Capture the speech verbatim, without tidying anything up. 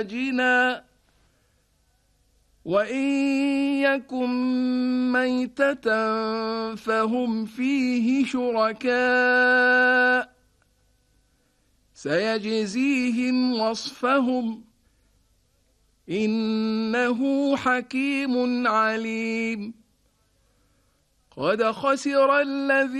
جنا وإن يكن ميتة فهم فيه شركاء سيجزيهم وصفهم إنه حكيم عليم قد خسر الذين